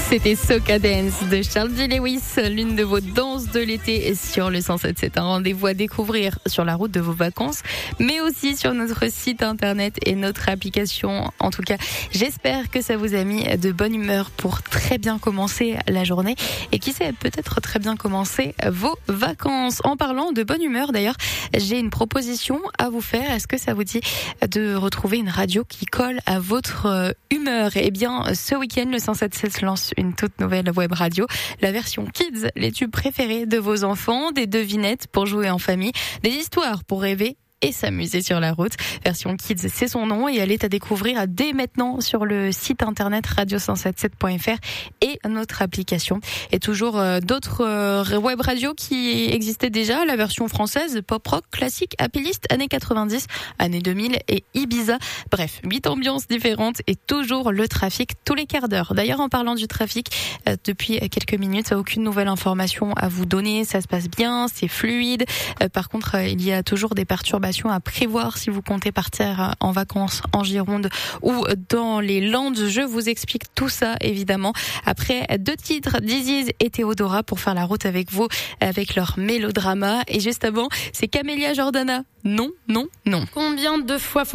C'était Soca Dance de Charles D. Lewis, l'une de vos danses de l'été sur le 107.7. Un rendez-vous à découvrir sur la route de vos vacances, mais aussi sur notre site internet et notre application. En tout cas, j'espère que ça vous a mis de bonne humeur pour très bien commencer la journée et qui sait, peut-être très bien commencer vos vacances. En parlant de bonne humeur d'ailleurs, j'ai une proposition à vous faire. Est-ce que ça vous dit de retrouver une radio qui colle à votre humeur? Eh bien, ce week-end, le 107.7 lance une toute nouvelle web radio, la version Kids, les tubes préférés de vos enfants, des devinettes pour jouer en famille, des histoires pour rêver et s'amuser sur la route. Version Kids, c'est son nom et elle est à découvrir dès maintenant sur le site internet radio177.fr et notre application. Et toujours d'autres web radios qui existaient déjà, la version française, pop rock, classique, happy list, années 90, années 2000 et Ibiza. Bref, 8 ambiances différentes et toujours le trafic tous les quarts d'heure. D'ailleurs, en parlant du trafic, depuis quelques minutes, aucune nouvelle information à vous donner. Ça se passe bien, c'est fluide. Par contre, il y a toujours des perturbations à prévoir si vous comptez partir en vacances en Gironde ou dans les Landes. Je vous explique tout ça évidemment après 2 titres d'Iziz et Théodora pour faire la route avec vous avec leur mélodrama. Et juste avant, c'est Camélia Jordana. Non, non, non. Combien de fois faut